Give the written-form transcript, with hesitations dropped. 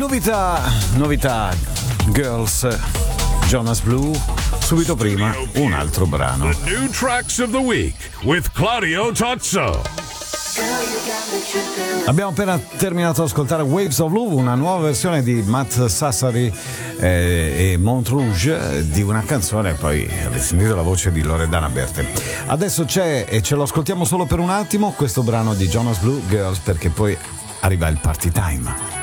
Novità, Girls, Jonas Blue. Subito prima un altro brano. The new tracks of the week with Claudio Tozzo. Abbiamo appena terminato di ascoltare Waves of Love, una nuova versione di Matt Sassari e Montrouge di una canzone, poi avete sentito la voce di Loredana Berti. Adesso c'è, e ce lo ascoltiamo solo per un attimo, questo brano di Jonas Blue, Girls, perché poi arriva il party time.